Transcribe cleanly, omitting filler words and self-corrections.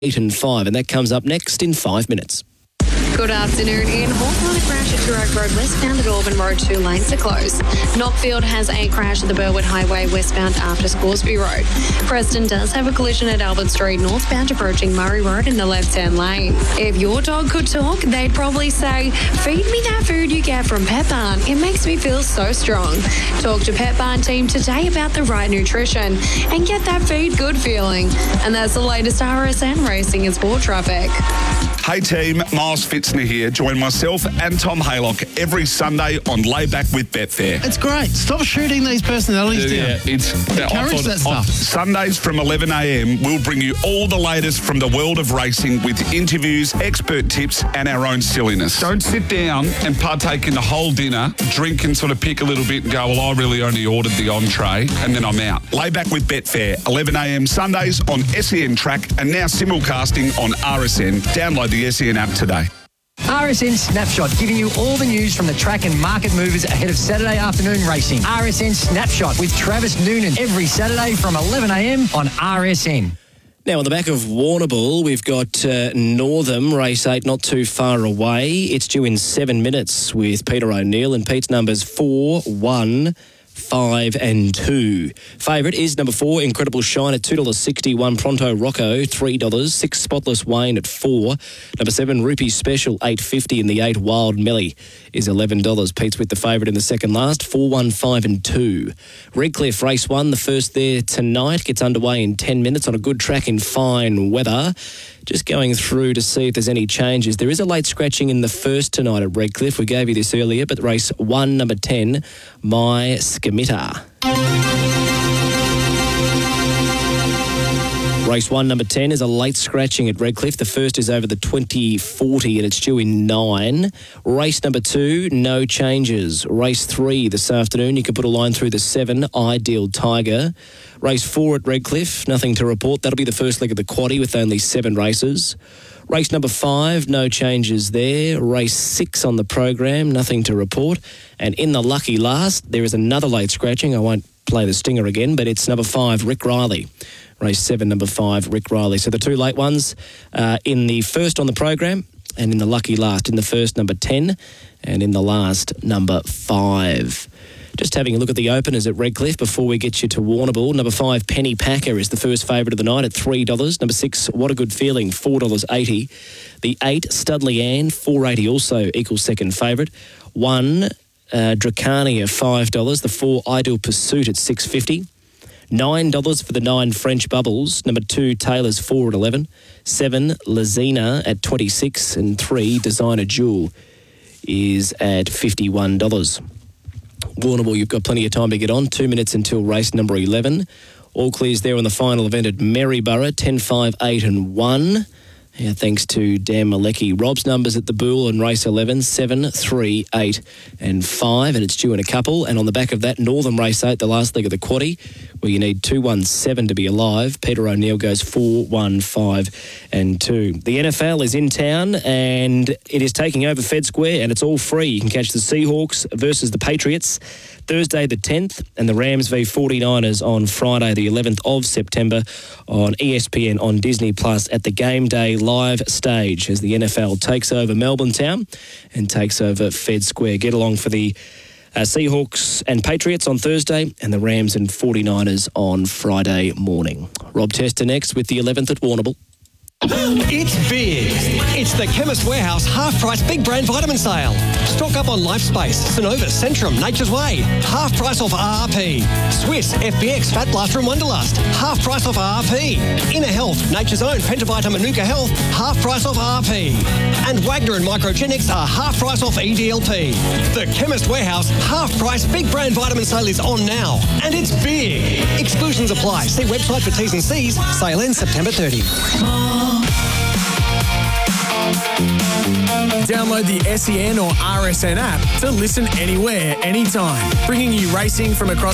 8 and 5, and that comes up next in 5 minutes. Good afternoon. In Hawthorne, a crash at Turoak Road westbound at Auburn Road, 2 lanes are closed. Knockfield has a crash at the Burwood Highway westbound after Scoresby Road. Preston does have a collision at Albert Street northbound approaching Murray Road in the left-hand lane. If your dog could talk, they'd probably say, "Feed me that food you get from Pet Barn. It makes me feel so strong." Talk to Pet Barn team today about the right nutrition and get that feed good feeling. And that's the latest RSN racing and sport traffic. Hey team, Miles Fitzner here. Join myself and Tom Haylock every Sunday on Layback with Betfair. It's great. Stop shooting these personalities down. Encourage that stuff. Sundays from 11 a.m, we'll bring you all the latest from the world of racing with interviews, expert tips and our own silliness. Don't sit down and partake in the whole dinner, drink and sort of pick a little bit and go, well, I really only ordered the entree and then I'm out. Layback with Betfair, 11 a.m. Sundays on SEN Track and now simulcasting on RSN. Download the SEN app today. RSN Snapshot, giving you all the news from the track and market movers ahead of Saturday afternoon racing. RSN Snapshot with Travis Noonan every Saturday from 11 a.m. on RSN. Now, on the back of Warrnambool, we've got Northam, race 8, not too far away. It's due in 7 minutes with Peter O'Neill, and Pete's numbers 4, 1, 5 and 2. Favourite is number 4, Incredible Shine at $2.61. Pronto Rocco, $3. 6, Spotless Wayne at $4. Number 7, Rupee Special, $8.50. And the 8, Wild Melly is $11. Pete's with the favourite in the second last, 4, 1, 5 and 2. Redcliffe, race 1, the first there tonight, gets underway in 10 minutes on a good track in fine weather. Just going through to see if there's any changes. There is a late scratching in the first tonight at Redcliffe. We gave you this earlier, but race 1, number 10, My Skimitar. Race 1, number 10, is a late scratching at Redcliffe. The first is over the 2040 and it's due in 9. Race number 2, no changes. Race 3 this afternoon, you can put a line through the 7, Ideal Tiger. Race 4 at Redcliffe, nothing to report. That'll be the first leg of the quaddie with only 7 races. Race number 5, no changes there. Race 6 on the program, nothing to report. And in the lucky last, there is another late scratching. I won't play the stinger again, but it's number 5, Rick Riley. Race 7, number 5, Rick Riley. So the 2 late ones in the first on the program and in the lucky last. In the first, number 10, and in the last, number 5. Just having a look at the openers at Redcliffe before we get you to Warrnambool. Number 5, Penny Packer is the first favourite of the night at $3. Number 6, What a Good Feeling, $4.80. The 8, Studley Ann, $4.80, also equals second favourite. 1, Dracania, $5. The 4, Ideal Pursuit at $6.50. $9 for the 9, French Bubbles. Number 2, Taylor's 4 at 11. 7, Lazina at 26. And 3, Designer Jewel is at $51. Warrnambool, you've got plenty of time to get on. 2 minutes until race number 11. All clears there on the final event at Maryborough, 10, 5, 8 and 1. Yeah, thanks to Dan Malecki. Rob's numbers at the Bull in race 11, 7, 3, 8 and 5, and it's due in a couple. And on the back of that, Northern race 8, the last leg of the quaddie, where you need 2, 1, 7 to be alive. Peter O'Neill goes 4, 1, 5 and 2. The NFL is in town and it is taking over Fed Square, and it's all free. You can catch the Seahawks versus the Patriots Thursday the 10th and the Rams v 49ers on Friday the 11th of September on ESPN on Disney Plus at the Game Day live stage as the NFL takes over Melbourne Town and takes over Fed Square. Get along for the Seahawks and Patriots on Thursday and the Rams and 49ers on Friday morning. Rob Tester next with the 11th at Warrnambool. It's big. It's the Chemist Warehouse half-price big brand vitamin sale. Stock up on Lifespace, Synovus, Centrum, Nature's Way. Half price off RRP. Swiss, FBX, Fat Blaster and Wonderlust. Half price off RRP. Inner Health, Nature's Own, Pentavita Manuka Health. Half price off RRP. And Wagner and Microgenics are half price off EDLP. The Chemist Warehouse half-price big brand vitamin sale is on now. And it's big. Exclusions apply. See website for T's and C's. Sale ends September 30. Download the SEN or RSN app to listen anywhere, anytime, bringing you racing from across